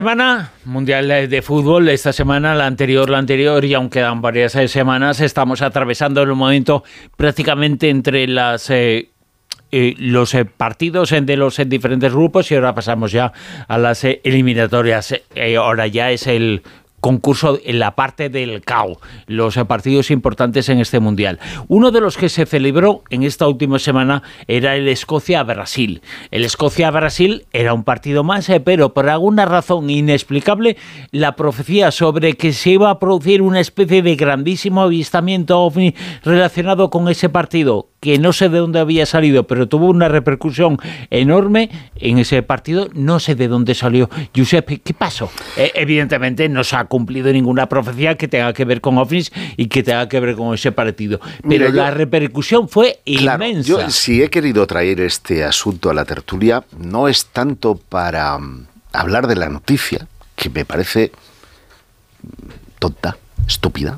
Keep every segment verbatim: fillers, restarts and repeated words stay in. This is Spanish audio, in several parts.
Semana mundial de fútbol, esta semana, la anterior, la anterior, y aún quedan varias semanas, estamos atravesando el momento prácticamente entre las eh, eh, los eh, partidos de los eh, diferentes grupos, y ahora pasamos ya a las eh, eliminatorias. Eh, ahora ya es el concurso en la parte del C A O, los partidos importantes en este Mundial. Uno de los que se celebró en esta última semana era el Escocia-Brasil. El Escocia-Brasil era un partido más, eh, pero por alguna razón inexplicable, la profecía sobre que se iba a producir una especie de grandísimo avistamiento ovni relacionado con ese partido, que no sé de dónde había salido, pero tuvo una repercusión enorme en ese partido, no sé de dónde salió. Josep, ¿qué pasó? Eh, evidentemente no se ha cumplido ninguna profecía que tenga que ver con ovnis y que tenga que ver con ese partido, pero Mira, yo, la repercusión fue claro, inmensa. Yo, si he querido traer este asunto a la tertulia, no es tanto para um, hablar de la noticia, que me parece tonta, estúpida,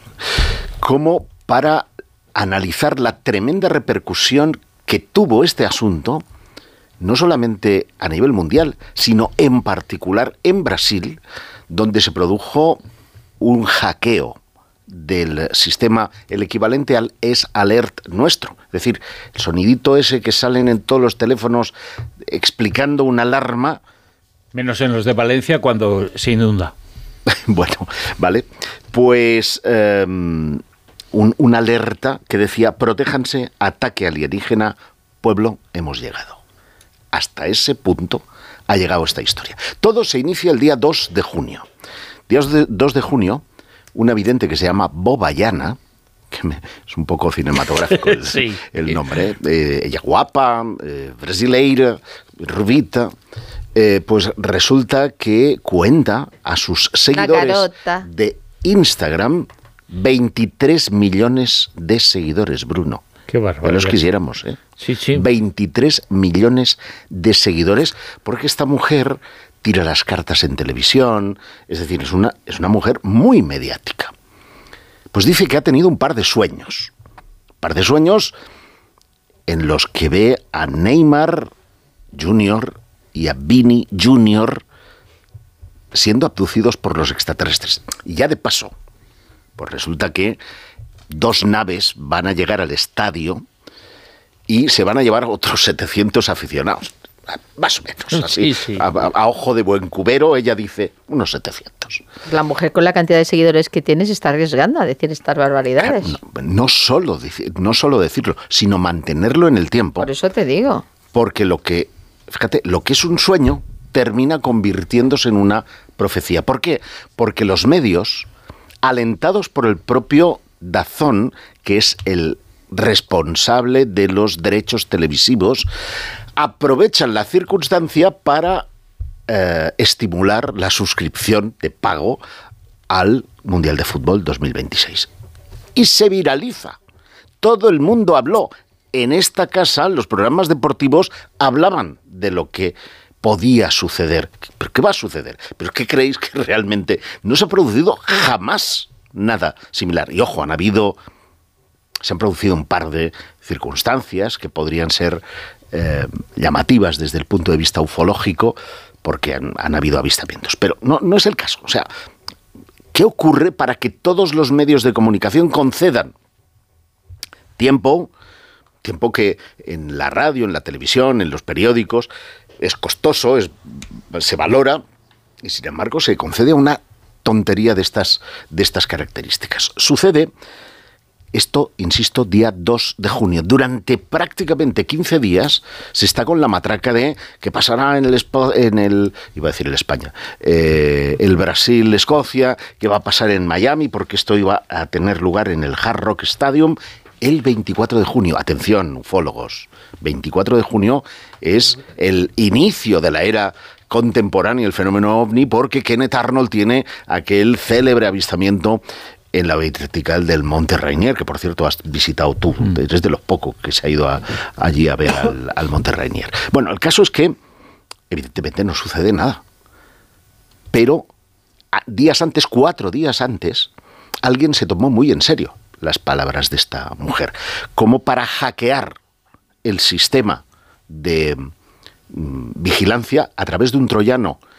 como para analizar la tremenda repercusión que tuvo este asunto, no solamente a nivel mundial, sino en particular en Brasil, donde se produjo un hackeo del sistema, el equivalente al S-Alert nuestro. Es decir, el sonidito ese que salen en todos los teléfonos explicando una alarma. Menos en los de Valencia cuando se inunda. Bueno, vale. Pues eh, un, una alerta que decía: protéjanse, ataque alienígena, pueblo, hemos llegado. Hasta ese punto ha llegado esta historia. Todo se inicia el día dos de junio. Día dos de junio, una vidente que se llama Bobayana, que me, es un poco cinematográfico el, sí. el nombre, eh, ella guapa, eh, brasileira, rubita, eh, pues resulta que cuenta a sus seguidores de Instagram veintitrés millones de seguidores, Bruno. Qué barbaridad. Ya los quisiéramos, ¿eh? Sí, sí. veintitrés millones de seguidores, porque esta mujer tira las cartas en televisión, es decir, es una, es una mujer muy mediática. Pues dice que ha tenido un par de sueños, un par de sueños en los que ve a Neymar junior y a Vini junior siendo abducidos por los extraterrestres. Y ya de paso, pues resulta que dos naves van a llegar al estadio y se van a llevar otros setecientos aficionados. Más o menos, así. Sí, sí. A, a ojo de buen cubero, ella dice unos setecientos. La mujer, con la cantidad de seguidores que tiene, se está arriesgando a decir estas barbaridades. No, no, solo, no solo decirlo, sino mantenerlo en el tiempo. Por eso te digo. Porque lo que, fíjate, lo que es un sueño termina convirtiéndose en una profecía. ¿Por qué? Porque los medios, alentados por el propio D A Z N, que es el responsable de los derechos televisivos, aprovechan la circunstancia para eh, estimular la suscripción de pago al Mundial de Fútbol dos mil veintiséis. Y se viraliza. Todo el mundo habló. En esta casa, los programas deportivos hablaban de lo que podía suceder. ¿Pero qué va a suceder? ¿Pero qué creéis que realmente no se ha producido jamás nada similar? Y ojo, han habido... se han producido un par de circunstancias que podrían ser eh, llamativas desde el punto de vista ufológico, porque han, han habido avistamientos. Pero no, no es el caso. O sea, ¿qué ocurre para que todos los medios de comunicación concedan tiempo, tiempo que en la radio, en la televisión, en los periódicos, es costoso, es, se valora, y sin embargo se concede una tontería de estas, de estas características? Sucede... Esto, insisto, día dos de junio. Durante prácticamente quince días se está con la matraca de que pasará en el, en el iba a decir el España, eh, el Brasil-Escocia, que va a pasar en Miami, porque esto iba a tener lugar en el Hard Rock Stadium el veinticuatro de junio. Atención, ufólogos, veinticuatro de junio es el inicio de la era contemporánea del fenómeno ovni, porque Kenneth Arnold tiene aquel célebre avistamiento en la vertical del Monte Rainier, que por cierto has visitado tú, mm. eres de los pocos que se ha ido a, allí a ver al, al Monte Rainier. Bueno, el caso es que evidentemente no sucede nada, pero días antes, cuatro días antes, alguien se tomó muy en serio las palabras de esta mujer, como para hackear el sistema de mm, vigilancia a través de un troyano